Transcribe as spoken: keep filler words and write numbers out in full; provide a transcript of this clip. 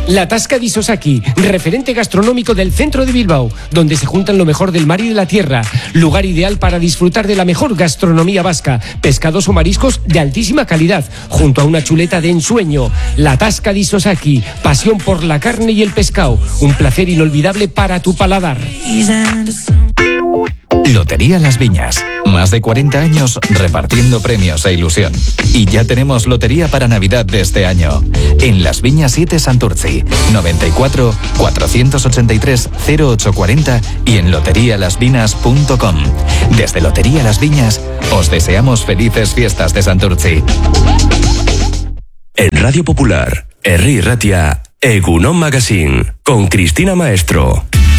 La Tasca di Sosaki, referente gastronómico del centro de Bilbao, donde se juntan lo mejor del mar y de la tierra. Lugar ideal para disfrutar de la mejor gastronomía vasca, pescados o mariscos de altísima calidad, junto a una chuleta de ensueño. La Tasca di Sosaki, pasión por la carne y el pescado, un placer inolvidable para tu paladar. Lotería Las Viñas. Más de cuarenta años repartiendo premios e ilusión. Y ya tenemos lotería para Navidad de este año. En Las Viñas siete Santurtzi, noventa y cuatro, cuatrocientos ochenta y tres, cero ocho cuarenta y en lotería las vinas punto com. Desde Lotería Las Viñas, os deseamos felices fiestas de Santurtzi. En Radio Popular, Herri Ratia, Egunon Magazine, con Cristina Maestro.